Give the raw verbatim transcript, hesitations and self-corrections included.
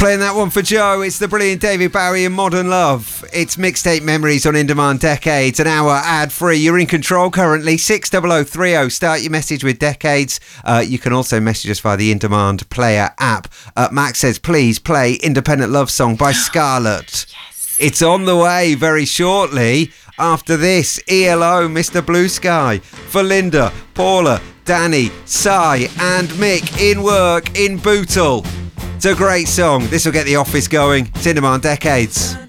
Playing that one for Joe, it's the brilliant David Bowie in Modern Love. It's Mixtape Memories on In Demand Decades, an hour ad-free. You're in control currently, six double oh three oh. Start your message with Decades. Uh, you can also message us via the In Demand Player app. Uh, Max says, please play Independent Love Song by Scarlett. Yes. It's on the way very shortly. After this, E L O, Mister Blue Sky, for Linda, Paula, Danny, Sai and Mick in work in Bootle. It's a great song. This will get the office going. It's In Demand Decades.